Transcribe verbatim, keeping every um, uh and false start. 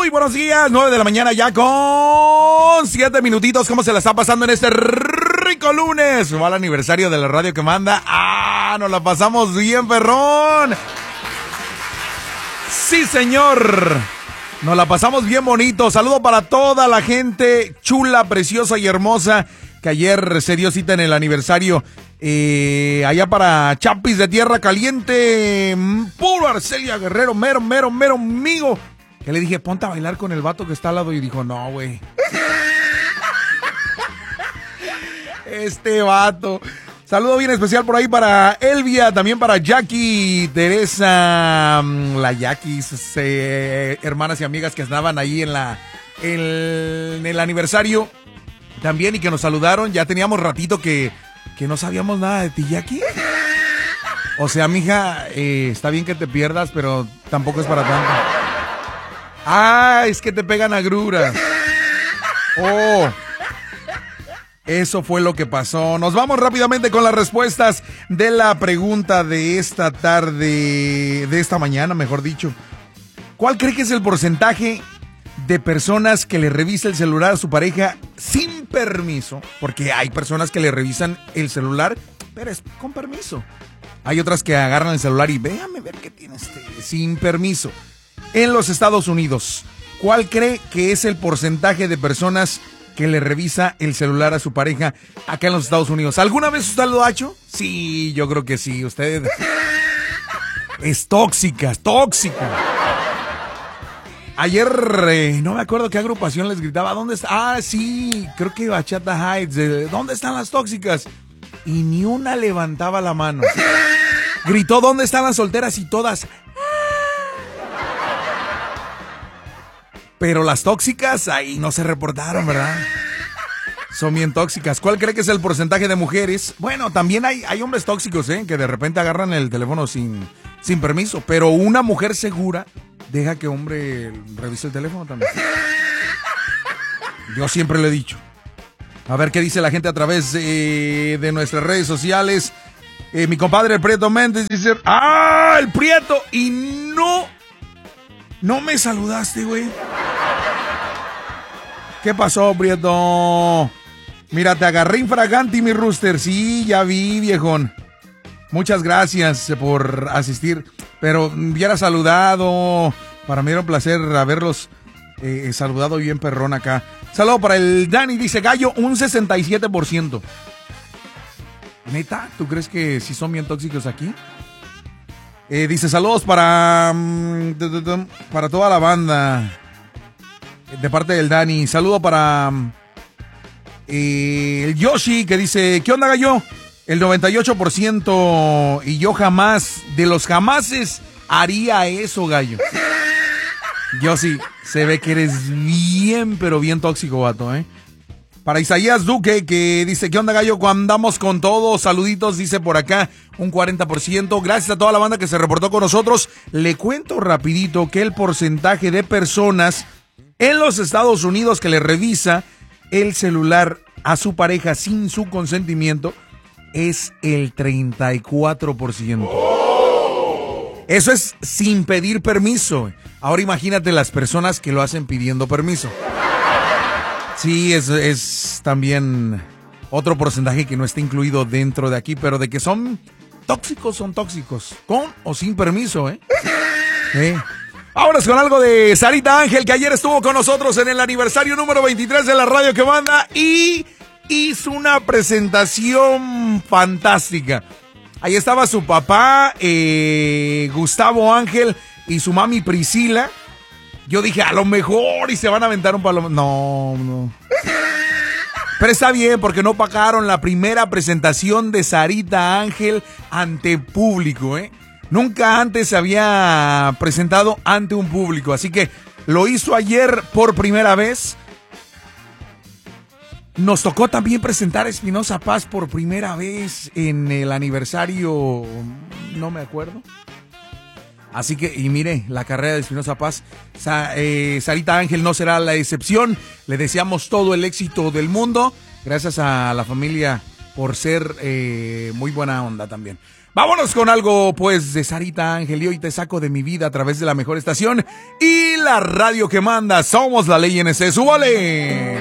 Muy buenos días, nueve de la mañana ya con siete minutitos. ¿Cómo se la está pasando en este rico lunes? Va el aniversario de la radio que manda. ¡Ah! Nos la pasamos bien, perrón. Sí, señor. Nos la pasamos bien bonito. Saludo para toda la gente chula, preciosa y hermosa que ayer se dio cita en el aniversario. Eh, allá para Chapis de Tierra Caliente, puro Arcelia Guerrero, mero, mero, mero amigo. Que le dije, ponte a bailar con el vato que está al lado. Y dijo, no, güey. Este vato. Saludo bien especial por ahí para Elvia, también para Jackie, Teresa, la Jackie, eh, hermanas y amigas que estaban ahí en la en, en el aniversario también y que nos saludaron. Ya teníamos ratito que, que no sabíamos nada de ti, Jackie. O sea, mija, eh, está bien que te pierdas, pero tampoco es para tanto. Ah, es que te pegan agruras. Oh. Eso fue lo que pasó. Nos vamos rápidamente con las respuestas de la pregunta de esta tarde, de esta mañana, mejor dicho. ¿Cuál cree que es el porcentaje de personas que le revisa el celular a su pareja sin permiso? Porque hay personas que le revisan el celular, pero es con permiso. Hay otras que agarran el celular y véame ver qué tiene este, sin permiso. En los Estados Unidos, ¿cuál cree que es el porcentaje de personas que le revisa el celular a su pareja acá en los Estados Unidos? ¿Alguna vez usted lo ha hecho? Sí, yo creo que sí. Usted es tóxica, es tóxica. Ayer, eh, no me acuerdo qué agrupación les gritaba, ¿dónde está? Ah, sí, creo que Bachata Heights. Eh, ¿Dónde están las tóxicas? Y ni una levantaba la mano. Gritó, ¿dónde están las solteras? Y todas... Pero las tóxicas, ahí no se reportaron, ¿verdad? Son bien tóxicas. ¿Cuál cree que es el porcentaje de mujeres? Bueno, también hay, hay hombres tóxicos, ¿eh? Que de repente agarran el teléfono sin, sin permiso. Pero una mujer segura deja que hombre revise el teléfono también. Yo siempre lo he dicho. A ver qué dice la gente a través de, de nuestras redes sociales. Eh, mi compadre el Prieto Méndez dice... ¡Ah, el Prieto! Y no... No me saludaste, güey. ¿Qué pasó, Prieto? Mira, te agarré infraganti, mi rooster. Sí, ya vi, viejón. Muchas gracias por asistir. Pero hubiera saludado. Para mí era un placer haberlos eh, saludado bien perrón acá. Saludo para el Dani, dice Gallo, un sesenta y siete por ciento. ¿Neta? ¿Tú crees que sí son bien tóxicos aquí? Eh, dice, saludos para, para toda la banda. De parte del Dani. Saludo para eh, el Yoshi, que dice, ¿qué onda, Gallo? El noventa y ocho por ciento. Y yo jamás, de los jamases, haría eso, Gallo. Yoshi, se ve que eres bien, pero bien tóxico, vato, ¿eh? Para Isaías Duque, que dice, ¿qué onda, Gallo? Andamos con todo, saluditos, dice por acá, un cuarenta por ciento. Gracias a toda la banda que se reportó con nosotros. Le cuento rapidito que el porcentaje de personas en los Estados Unidos que le revisa el celular a su pareja sin su consentimiento es el treinta y cuatro por ciento. Eso es sin pedir permiso. Ahora imagínate las personas que lo hacen pidiendo permiso. Sí, es, es también otro porcentaje que no está incluido dentro de aquí, pero de que son tóxicos, son tóxicos, con o sin permiso, ¿eh? ¿Eh? Vámonos con algo de Sarita Ángel, que ayer estuvo con nosotros en el aniversario número veintitrés de la radio que manda y hizo una presentación fantástica. Ahí estaba su papá, eh, Gustavo Ángel, y su mami Priscila. Yo dije, a lo mejor, y se van a aventar un palo. No, no. Pero está bien, porque no pagaron la primera presentación de Sarita Ángel ante público, ¿eh? Nunca antes se había presentado ante un público, así que lo hizo ayer por primera vez. Nos tocó también presentar a Espinosa Paz por primera vez en el aniversario, no me acuerdo. Así que, y mire, la carrera de Espinosa Paz, Sa, eh, Sarita Ángel no será la excepción. Le deseamos todo el éxito del mundo. Gracias a la familia por ser eh, muy buena onda también. Vámonos con algo, pues, de Sarita Ángel. Y hoy te saco de mi vida a través de la mejor estación y la radio que manda. Somos la ley N C. ¡Súbale!